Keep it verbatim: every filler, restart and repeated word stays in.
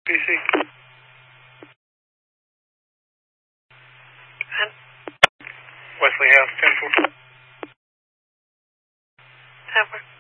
B C. And Wesley House, ten four. Tower.